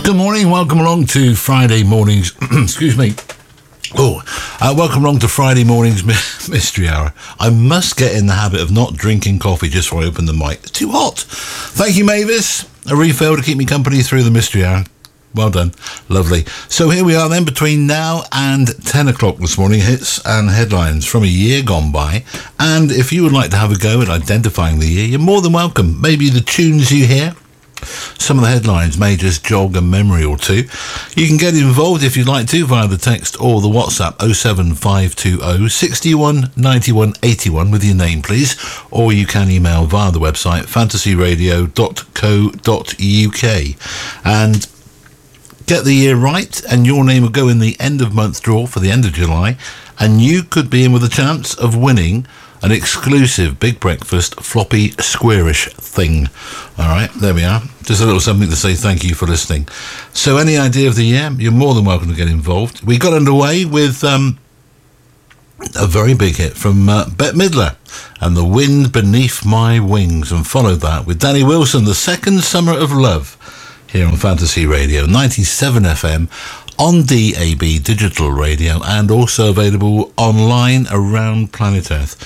Good morning, welcome along to Friday morning's, excuse me. Welcome along to Friday morning's Mystery Hour. I must get in the habit of not drinking coffee just before I open the mic. It's too hot. Thank you, Mavis. A refill to keep me company through the Mystery Hour. Well done. Lovely. So here we are then, between now and 10 o'clock this morning, hits and headlines from a year gone by. And if you would like to have a go at identifying the year, you're more than welcome. Maybe the tunes you hear, some of the headlines may just jog a memory or two. You can get involved if you'd like to via the text or the WhatsApp 07520 61 91 81 with your name, please. Or you can email via the website fantasyradio.co.uk and get the year right, and your name will go in the end of month draw for the end of July, and you could be in with a chance of winning an exclusive Big Breakfast floppy squarish thing. All right, there we are. Just a little something to say thank you for listening. So any idea of the year, you're more than welcome to get involved. We got underway with a very big hit from Bette Midler and The Wind Beneath My Wings, and followed that with Danny Wilson, The Second Summer of Love, here on Fantasy Radio, 97 FM, on DAB digital radio, and also available online around planet Earth.